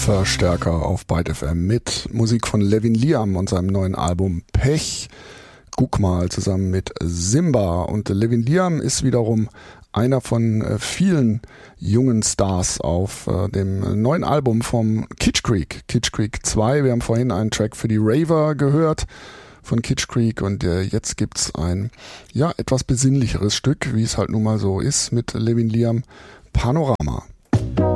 Verstärker auf Byte FM mit Musik von Levin Liam und seinem neuen Album Pech. Guck mal, zusammen mit Simba. Und Levin Liam ist wiederum einer von vielen jungen Stars auf dem neuen Album vom Kitsch Creek 2. Wir haben vorhin einen Track für die Raver gehört von Kitsch Creek und jetzt gibt's ein etwas besinnlicheres Stück, wie es halt nun mal so ist, mit Levin Liam, Panorama.